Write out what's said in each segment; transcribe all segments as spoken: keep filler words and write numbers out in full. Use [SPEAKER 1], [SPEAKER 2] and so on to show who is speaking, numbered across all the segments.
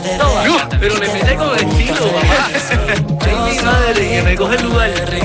[SPEAKER 1] No, pero le mete con estilo, papá. Ay, mi madre, que me coge el lugar.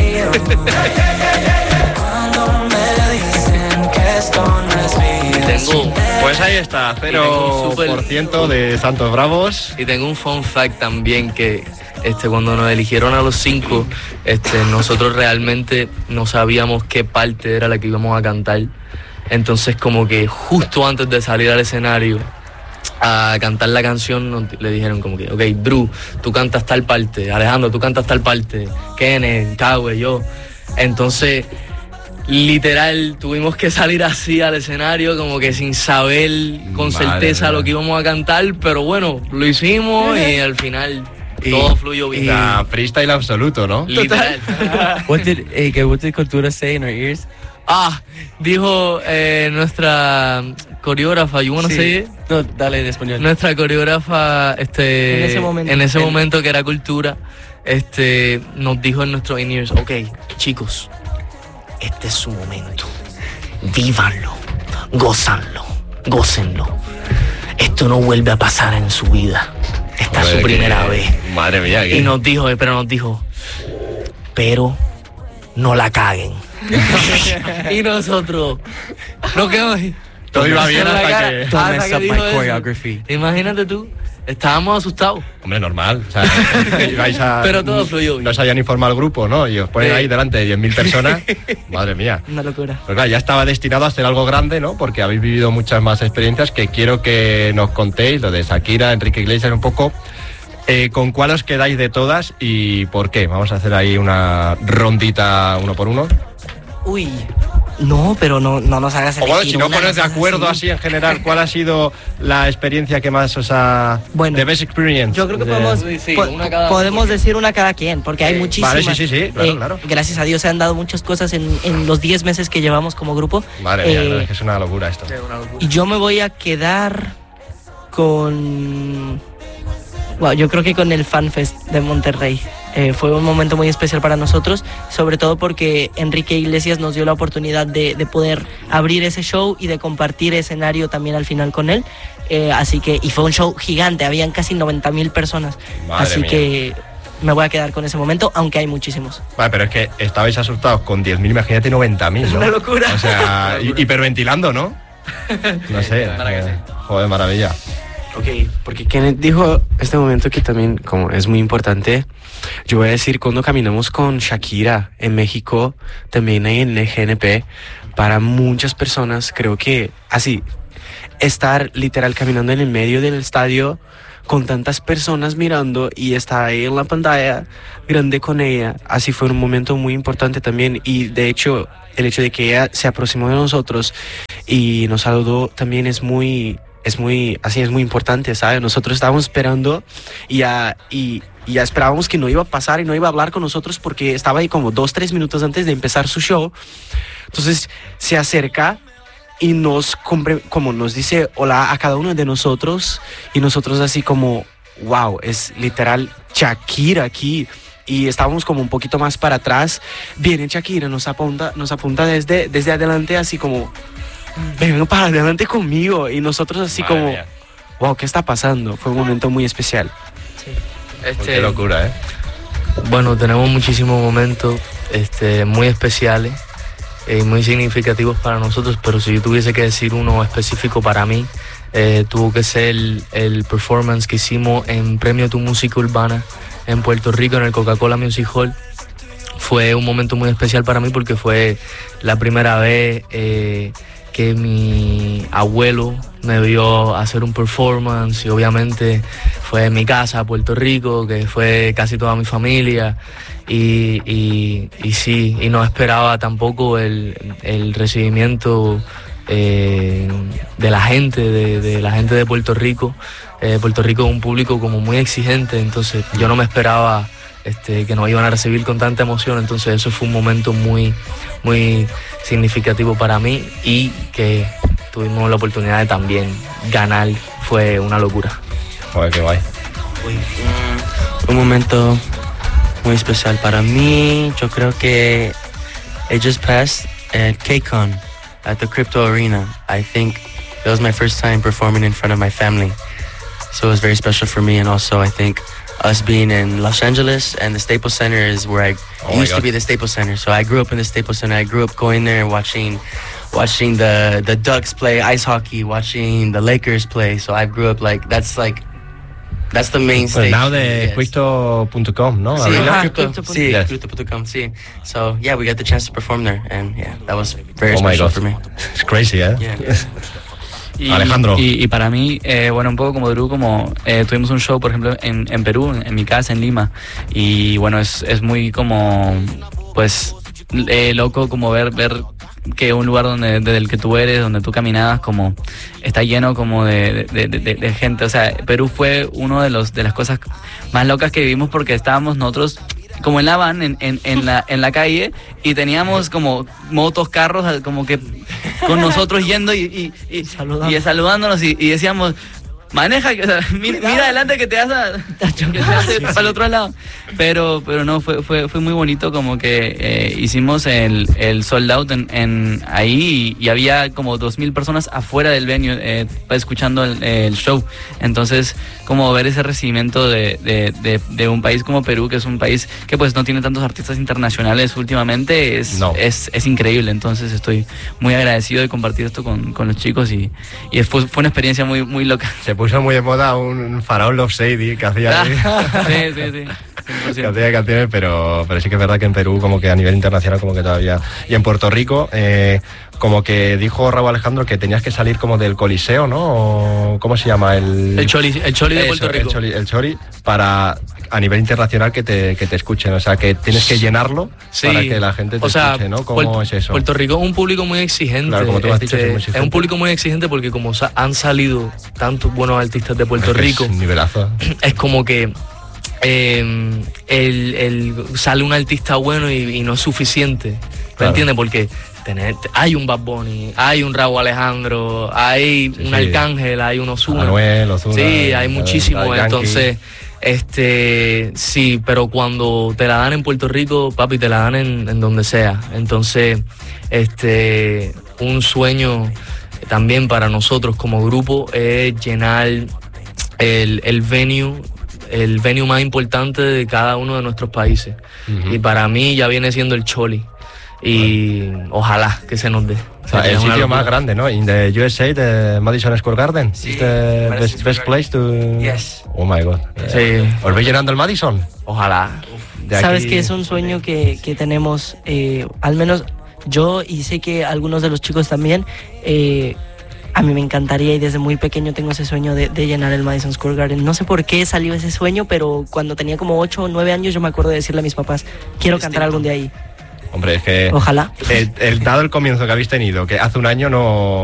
[SPEAKER 1] Tengo,
[SPEAKER 2] pues ahí está, cero por ciento de Santos Bravos.
[SPEAKER 1] Y tengo un fun fact también que este, cuando nos eligieron a los cinco, este, nosotros realmente no sabíamos qué parte era la que íbamos a cantar. Entonces como que justo antes de salir al escenario a cantar la canción nos, le dijeron como que, ok, Drew, tú cantas tal parte, Alejandro, tú cantas tal parte, Kenneth, Cagüe, yo. Entonces, literal, tuvimos que salir así al escenario como que sin saber con Madre certeza mía. Lo que íbamos a cantar, pero bueno, lo hicimos y al final y, todo fluyó bien.
[SPEAKER 2] La freestyle absoluto, ¿no?
[SPEAKER 1] Literal.
[SPEAKER 3] What did, hey, what did Cultura say in our ears?
[SPEAKER 1] Ah, dijo eh, nuestra coreógrafa, you wanna
[SPEAKER 3] sí.
[SPEAKER 1] say it?
[SPEAKER 3] No, dale en español.
[SPEAKER 1] Nuestra coreógrafa, este,
[SPEAKER 3] en ese momento,
[SPEAKER 1] en ese
[SPEAKER 3] el...
[SPEAKER 1] momento que era Cultura, este, nos dijo en nuestros in-ears, ok, chicos, este es su momento, vívanlo, gózanlo, gócenlo. Esto no vuelve a pasar en su vida. Esta es su primera
[SPEAKER 2] que...
[SPEAKER 1] vez.
[SPEAKER 2] Madre mía. ¿Qué?
[SPEAKER 1] Y nos dijo, pero nos dijo, pero no la caguen. Y nosotros, no quedamos ahí.
[SPEAKER 2] Todo iba bien hasta que...
[SPEAKER 3] Don't mess up my choreography.
[SPEAKER 1] Imagínate tú, estábamos asustados.
[SPEAKER 2] Hombre, normal. O sea, vais a,
[SPEAKER 1] pero todo fluyó bien.
[SPEAKER 2] No se hayan informado al grupo, ¿no? Y os ponen sí. ahí delante de diez mil personas. Madre mía.
[SPEAKER 3] Una locura.
[SPEAKER 2] Pues claro, ya estaba destinado a ser algo grande, ¿no? Porque habéis vivido muchas más experiencias que quiero que nos contéis, lo de Shakira, Enrique Iglesias, un poco... Eh, ¿Con cuál os quedáis de todas y por qué? Vamos a hacer ahí una rondita uno por uno.
[SPEAKER 4] Uy, no, pero no, no nos hagas elegir.
[SPEAKER 2] O bueno, si no pones de acuerdo así. así en general, ¿cuál ha sido la experiencia que más os ha...
[SPEAKER 4] Bueno,
[SPEAKER 2] the best experience?
[SPEAKER 4] Yo creo que
[SPEAKER 2] de...
[SPEAKER 4] podemos,
[SPEAKER 1] sí, sí,
[SPEAKER 4] po
[SPEAKER 1] una cada
[SPEAKER 4] podemos decir una cada quien, porque hay
[SPEAKER 2] sí.
[SPEAKER 4] muchísimas.
[SPEAKER 2] Vale, sí, sí, sí, claro,
[SPEAKER 4] eh,
[SPEAKER 2] claro.
[SPEAKER 4] Gracias a Dios se han dado muchas cosas en, en los diez meses que llevamos como grupo.
[SPEAKER 2] Madre mía, eh, es que es una locura esto.
[SPEAKER 1] Una locura.
[SPEAKER 4] Y yo me voy a quedar con... Wow, yo creo que con el FanFest de Monterrey. Eh, fue un momento muy especial para nosotros, sobre todo porque Enrique Iglesias nos dio la oportunidad de, de poder abrir ese show y de compartir escenario también al final con él. Eh, así que, y fue un show gigante, habían casi noventa mil personas.
[SPEAKER 2] Madre
[SPEAKER 4] así
[SPEAKER 2] mía.
[SPEAKER 4] que me voy a quedar con ese momento, aunque hay muchísimos.
[SPEAKER 2] Vale, pero es que estabais asustados con diez mil, imagínate noventa mil, ¿no?
[SPEAKER 4] Es una locura.
[SPEAKER 2] O sea, hiperventilando, ¿no? No sé. eh, joder, maravilla.
[SPEAKER 3] Ok, porque Kenneth dijo este momento que también como es muy importante. Yo voy a decir, cuando caminamos con Shakira en México, también ahí en el G N P, para muchas personas creo que así, estar literal caminando en el medio del estadio con tantas personas mirando y estar ahí en la pantalla grande con ella, así fue un momento muy importante también. Y de hecho, el hecho de que ella se aproximó de nosotros y nos saludó también es muy... es muy, así es muy importante, ¿sabes? Nosotros estábamos esperando y ya, y, y ya esperábamos que no iba a pasar y no iba a hablar con nosotros porque estaba ahí como dos, tres minutos antes de empezar su show. Entonces se acerca y nos, como nos dice hola a cada uno de nosotros y nosotros así como, wow, es literal Shakira aquí. Y estábamos como un poquito más para atrás. Viene Shakira, nos apunta, nos apunta desde, desde adelante así como... Venga para adelante conmigo. Y nosotros así Madre como, mía. Wow, ¿qué está pasando? Fue un momento muy especial.
[SPEAKER 4] Sí.
[SPEAKER 1] Este,
[SPEAKER 2] Qué locura, ¿eh?
[SPEAKER 1] Bueno, tenemos muchísimos momentos este, muy especiales y eh, muy significativos para nosotros, pero si yo tuviese que decir uno específico para mí, eh, tuvo que ser el, el performance que hicimos en Premio Tu Música Urbana en Puerto Rico, en el Coca-Cola Music Hall. Fue un momento muy especial para mí porque fue la primera vez... Eh, que mi abuelo me vio hacer un performance y obviamente fue en mi casa, Puerto Rico, que fue casi toda mi familia y, y, y sí, y no esperaba tampoco el, el recibimiento eh, de la gente, de, de la gente de Puerto Rico. Eh, Puerto Rico es un público como muy exigente, entonces yo no me esperaba este, que nos iban a recibir con tanta emoción, entonces eso fue un momento muy, muy significativo para mí y que tuvimos la oportunidad de también ganar, fue una locura.
[SPEAKER 2] Joder, qué guay.
[SPEAKER 3] Uy, un, un momento muy especial para mí, yo creo que it just passed at KCON at the Crypto Arena. I think it was my first time performing in front of my family. So it was very special for me, and also I think us being in Los Angeles and the Staples Center is where I
[SPEAKER 2] Oh
[SPEAKER 3] used
[SPEAKER 2] my
[SPEAKER 3] to be
[SPEAKER 2] God.
[SPEAKER 3] the Staples Center. So I grew up in the Staples Center. I grew up going there and watching, watching the the Ducks play ice hockey, watching the Lakers play. So I grew up like that's like that's the main
[SPEAKER 2] Pues
[SPEAKER 3] stage.
[SPEAKER 2] now de
[SPEAKER 3] yes.
[SPEAKER 2] crypto punto com, ¿no?
[SPEAKER 3] Sí,
[SPEAKER 2] Gabriela?
[SPEAKER 4] Ajá,
[SPEAKER 3] crypto,
[SPEAKER 4] crypto.
[SPEAKER 3] sí,
[SPEAKER 2] Yes.
[SPEAKER 3] crypto punto com, sí. So yeah, we got the chance to perform there, and yeah, that was very
[SPEAKER 2] Oh my
[SPEAKER 3] special
[SPEAKER 2] God.
[SPEAKER 3] for me.
[SPEAKER 2] It's crazy, ¿eh?
[SPEAKER 3] Yeah.
[SPEAKER 5] Y,
[SPEAKER 2] Alejandro.
[SPEAKER 5] Y, y para mí, eh, bueno, un poco como Drew, como eh, tuvimos un show, por ejemplo, en, en Perú, en, en mi casa, en Lima. Y bueno, es, es muy como, pues, eh, loco como ver, ver que un lugar donde, desde el que tú eres, donde tú caminabas, como está lleno como de, de, de, de, de gente. O sea, Perú fue uno de los de las cosas más locas que vivimos porque estábamos nosotros como en la van, en, en, en, la, en la calle, y teníamos como motos, carros, como que con nosotros yendo y, y, y,
[SPEAKER 4] Saludando.
[SPEAKER 5] y saludándonos y, y decíamos, maneja, o sea, mira, mira adelante que te vas a, que te hace para el otro lado. Pero, pero no, fue, fue, fue muy bonito, como que eh, hicimos el, el sold out en, en ahí y, y había como dos mil personas afuera del venue eh, escuchando el, el show. Entonces, como ver ese recibimiento de, de, de, de un país como Perú, que es un país que pues no tiene tantos artistas internacionales últimamente, es,
[SPEAKER 2] No.
[SPEAKER 5] es, es increíble. Entonces estoy muy agradecido de compartir esto con, con los chicos y, y fue, fue una experiencia muy, muy loca.
[SPEAKER 2] Se puso muy de moda un faraón Love Shady que hacía,
[SPEAKER 5] sí, sí, sí. cien por
[SPEAKER 2] que
[SPEAKER 5] ciento.
[SPEAKER 2] hacía canciones, pero, pero sí que es verdad que en Perú, como que a nivel internacional, como que todavía. Y en Puerto Rico, eh, como que dijo Raúl Alejandro que tenías que salir como del Coliseo, ¿no? O, ¿cómo se llama? El,
[SPEAKER 1] El Choli, el Choli de
[SPEAKER 2] Eso,
[SPEAKER 1] Puerto Rico.
[SPEAKER 2] El Choli, el Choli, para a nivel internacional que te, que te escuchen. O sea, que tienes que llenarlo
[SPEAKER 1] Sí.
[SPEAKER 2] para que la gente te
[SPEAKER 1] O sea,
[SPEAKER 2] escuche, ¿no? ¿Cómo
[SPEAKER 1] Puer-
[SPEAKER 2] es eso?
[SPEAKER 1] Puerto Rico es un público muy exigente.
[SPEAKER 2] Claro, como tú has dicho,
[SPEAKER 1] Este,
[SPEAKER 2] es muy exigente.
[SPEAKER 1] es un público muy exigente porque como sa- han salido tantos buenos artistas de Puerto
[SPEAKER 2] Es que
[SPEAKER 1] Rico,
[SPEAKER 2] Es un nivelazo.
[SPEAKER 1] es como que eh, el, el- sale un artista bueno y, y no es suficiente. ¿Me
[SPEAKER 2] Claro.
[SPEAKER 1] entiendes? Porque tener, hay un Bad Bunny, hay un Raúl Alejandro, hay
[SPEAKER 2] Sí,
[SPEAKER 1] un
[SPEAKER 2] sí.
[SPEAKER 1] Arcángel, hay un Ozuna.
[SPEAKER 2] Manuel, Ozuna,
[SPEAKER 1] Sí, hay
[SPEAKER 2] Daddy
[SPEAKER 1] muchísimos.
[SPEAKER 2] Yankee.
[SPEAKER 1] Entonces, este, sí, pero cuando te la dan en Puerto Rico, papi, te la dan en, en donde sea. Entonces, este, un sueño también para nosotros como grupo es llenar el, el venue, el venue más importante de cada uno de nuestros países.
[SPEAKER 2] Ujú.
[SPEAKER 1] Y para mí ya viene siendo el Choli. Y ojalá que se nos dé.
[SPEAKER 2] O sea, el
[SPEAKER 1] Es una
[SPEAKER 2] sitio
[SPEAKER 1] locura.
[SPEAKER 2] más grande, ¿no? In the U S A, the Madison Square Garden.
[SPEAKER 3] Sí,
[SPEAKER 2] Is the
[SPEAKER 3] Madison
[SPEAKER 2] best,
[SPEAKER 3] Square
[SPEAKER 2] best place to...
[SPEAKER 3] Yes.
[SPEAKER 2] Oh my God.
[SPEAKER 1] Sí.
[SPEAKER 2] ¿Os veis llenando el Madison?
[SPEAKER 1] Ojalá.
[SPEAKER 2] De
[SPEAKER 4] Sabes
[SPEAKER 2] aquí-
[SPEAKER 4] que es un sueño que, que tenemos, eh, al menos yo y sé que algunos de los chicos también. eh, a mí me encantaría y desde muy pequeño tengo ese sueño de, de llenar el Madison Square Garden. No sé por qué salió ese sueño, pero cuando tenía como ocho o nueve años yo me acuerdo de decirle a mis papás, quiero cantar algún día ahí.
[SPEAKER 2] Hombre, es que...
[SPEAKER 4] Ojalá.
[SPEAKER 2] El, el- dado el comienzo que habéis tenido, que hace un año no,